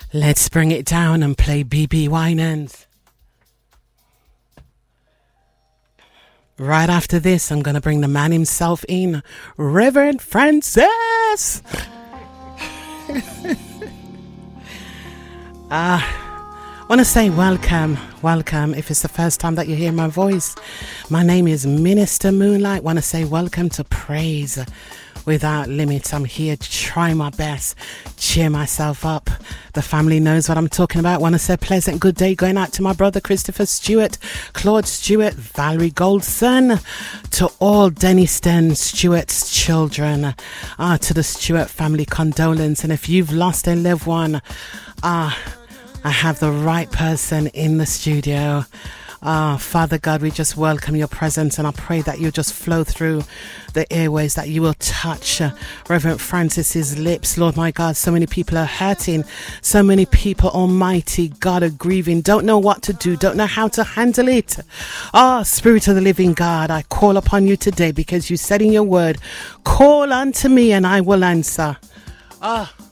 Let's bring it down and play BB Winans. Right after this, I'm going to bring the man himself in, Reverend Francis. I want to say welcome. If it's the first time that you hear my voice, my name is Minister Moonlight. Want to say welcome to Praise Without Limits. I'm here to try my best, cheer myself up. The family knows what I'm talking about. Want to say pleasant good day going out to my brother Christopher Stewart, Claude Stewart, Valerie Goldson, to all Denniston Stewart's children, to the Stewart family, condolence. And if you've lost a loved one, I have the right person in the studio. Father God, we just welcome your presence, and I pray that you just flow through the airways, that you will touch Reverend Francis's lips. Lord my God, so many people are hurting, so many people, Almighty God, are grieving, don't know what to do, don't know how to handle it. Spirit of the living God, I call upon you today, because you said in your word, call unto me and I will answer.